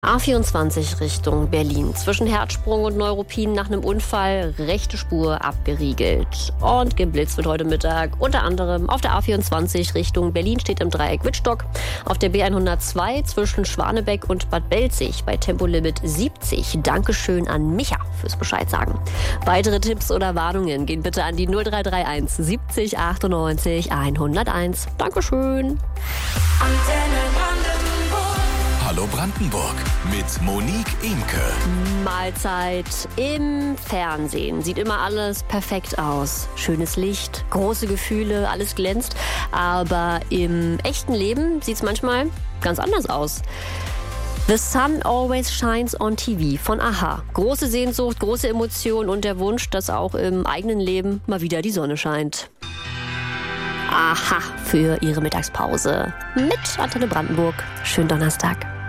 A24 Richtung Berlin. Zwischen Herzsprung und Neuruppin nach einem Unfall rechte Spur abgeriegelt. Und geblitzt wird heute Mittag unter anderem auf der A24 Richtung Berlin steht im Dreieck Wittstock. Auf der B102 zwischen Schwanebeck und Bad Belzig bei Tempolimit 70. Dankeschön an Micha fürs Bescheid sagen. Weitere Tipps oder Warnungen gehen bitte an die 0331 70 98 101. Dankeschön. Hallo Brandenburg mit Monique Imke. Mahlzeit im Fernsehen. Sieht immer alles perfekt aus. Schönes Licht, große Gefühle, alles glänzt. Aber im echten Leben sieht es manchmal ganz anders aus. The Sun Always Shines on TV von a-ha. Große Sehnsucht, große Emotion und der Wunsch, dass auch im eigenen Leben mal wieder die Sonne scheint. a-ha für ihre Mittagspause mit Antenne Brandenburg. Schönen Donnerstag.